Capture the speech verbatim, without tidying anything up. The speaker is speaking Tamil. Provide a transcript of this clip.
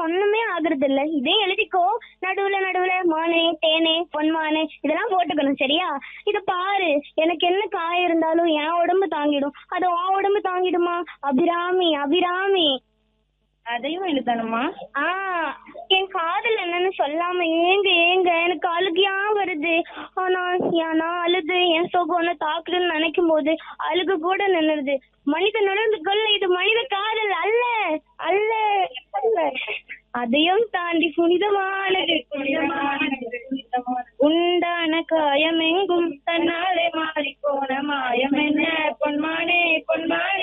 ஒண்ணுமே ஆகுறது இல்ல. இதே எழுதிக்கோ, நடுவுல நடுவுல மானே தேனே பொன்மானே இதெல்லாம் போட்டுக்கணும், சரியா? இத பாரு, எனக்கு என்ன காயம் இருந்தாலும் என் உடம்பு தாங்கிடும், அது உன் உடம்பு தாங்கிடுமா? அபிராமி அபிராமி. அதையும் எழுதணுமா? ஆ, என் காதல் என்னன்னு சொல்லாம ஏங்க ஏங்க எனக்கு அழுகையா வருது. ஆனா ஏன் நான் அழுது என் சோகம் ஒண்ணு தாக்குதுன்னு நினைக்கும் போது அழுகு கூட நின்னுடுது. மனித நுழைந்துக்குள்ள இது மனித காதல் அல்ல அல்ல அல்ல. அதையும் தாண்டி புனிதமானது புனிதமானது. உண்டான காயம் எங்கும் தன்னாலே மாறி போன மாயம் என்ன பொன்மானே பொன்மானே.